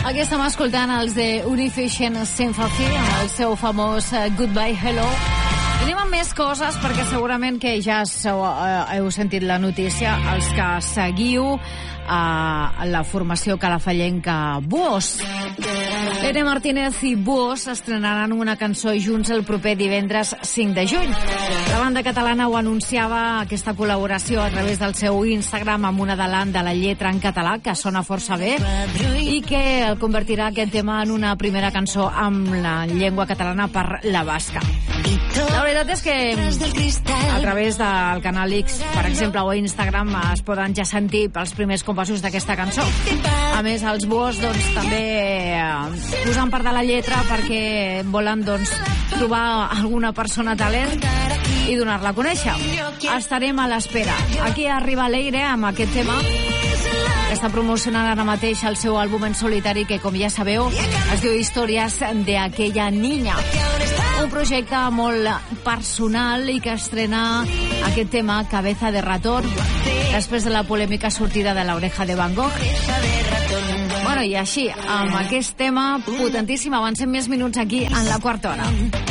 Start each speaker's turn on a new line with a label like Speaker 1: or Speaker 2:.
Speaker 1: Aquí estem escoltant els de Unification Sympathy amb el seu famós Goodbye Hello. I anem amb més coses perquè segurament que ja heu sentit la notícia, els que seguiu la formació calafallenca Buos. Lene Martínez i Buos estrenaran una cançó junts el proper divendres 5 de juny. La banda catalana ho anunciava, aquesta col·laboració, a través del seu Instagram amb un adelant de la lletra en català que sona força bé i que el convertirà aquest tema en una primera cançó amb la llengua catalana per la basca. La veritat és que a través del canal X, per exemple, o Instagram, es poden ja sentir els primers compassos d'aquesta cançó. A més, els Buos també posen part de la lletra perquè volen trobar alguna persona talent i donar-la a conèixer. Estarem a l'espera. Aquí arriba Leire amb aquest tema que està promocionant ara mateix el seu àlbum en solitari que, com ja sabeu, es diu Històries de aquella niña. Un projecte molt personal i que estrena aquest tema Cabeza de ratón després de la polèmica sortida de La oreja de Van Gogh. Bueno, i així, amb aquest tema potentíssim, avancem més minuts aquí en la quarta hora.